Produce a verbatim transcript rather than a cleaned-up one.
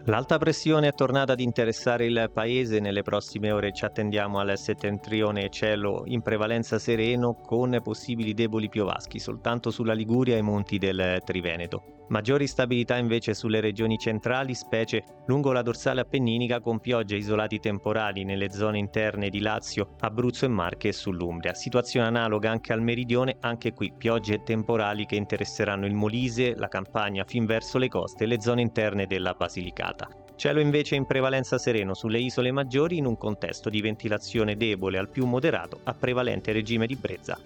L'alta pressione è tornata ad interessare il paese. Nelle prossime ore ci attendiamo al settentrione, cielo in prevalenza sereno con possibili deboli piovaschi soltanto sulla Liguria e i monti del Triveneto. Maggiori stabilità invece sulle regioni centrali, specie lungo la dorsale appenninica, con piogge e isolati temporali nelle zone interne di Lazio, Abruzzo e Marche e sull'Umbria. Situazione analoga anche al meridione, anche qui piogge e temporali che interesseranno il Molise, la Campania fin verso le coste e le zone interne della Basilicata. Cielo invece in prevalenza sereno sulle isole maggiori in un contesto di ventilazione debole al più moderato a prevalente regime di brezza